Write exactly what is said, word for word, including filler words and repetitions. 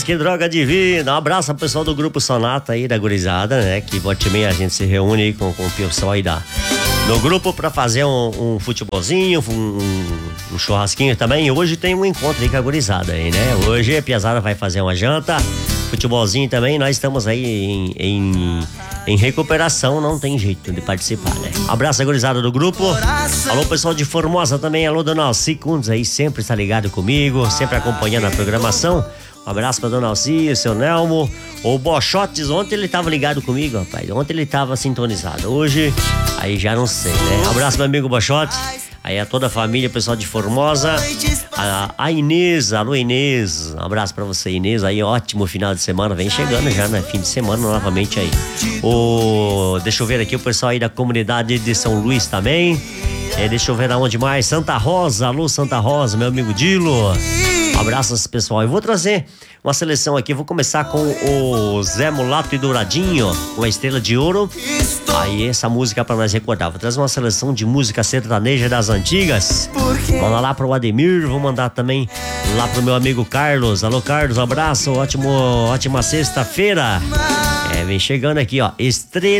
que droga divina. Um abraço ao pessoal do Grupo Sonata aí, da gurizada, né? Que volta e meia a gente se reúne aí com, com o pessoal aí da, no grupo pra fazer um, um futebolzinho, um, um churrasquinho também. E hoje tem um encontro aí com a gurizada aí, né? Hoje a piazada vai fazer uma janta, futebolzinho também. Nós estamos aí em, em, em recuperação, não tem jeito de participar, né? Abraço a gurizada do grupo. Alô, pessoal de Formosa também. Alô, dona Alci Cundes aí, sempre está ligado comigo, sempre acompanhando a programação. Um abraço pra dona Alci, o seu Nelmo. O Bochotes, ontem ele tava ligado comigo, rapaz. Ontem ele tava sintonizado. Hoje, aí já não sei, né? Um abraço, meu amigo Bochotes. Aí a toda a família, pessoal de Formosa. A, a Inês, alô Inês. Um abraço pra você, Inês. Aí, ótimo final de semana. Vem chegando já, né? Fim de semana novamente aí. O, deixa eu ver aqui o pessoal aí da comunidade de São Luís também. É, deixa eu ver aonde mais. Santa Rosa, alô Santa Rosa, meu amigo Dilo. Um abraço a esse pessoal. Eu vou trazer uma seleção aqui. Vou começar com o Zé Mulato e Douradinho, uma estrela de ouro. Aí essa música pra nós recordar. Vou trazer uma seleção de música sertaneja das antigas. Manda lá pro Ademir. Vou mandar também lá pro meu amigo Carlos. Alô Carlos, um abraço. Ótimo, ótima sexta-feira. É, vem chegando aqui, ó. Estrela